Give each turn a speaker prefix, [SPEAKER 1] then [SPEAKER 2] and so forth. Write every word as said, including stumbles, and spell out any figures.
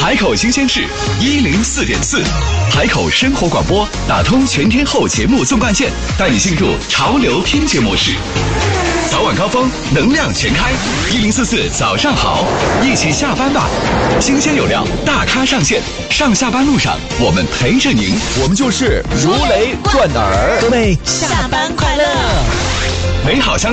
[SPEAKER 1] 海口新鲜事一零四点四，海口生活广播打通全天候节目纵贯线，带你进入潮流听觉模式。早晚高峰，能量全开，一零四四早上好，一起下班吧。新鲜有料，大咖上线，上下班路上我们陪着您，
[SPEAKER 2] 我们就是如雷贯耳。
[SPEAKER 3] 各位下班快乐，
[SPEAKER 1] 美好相。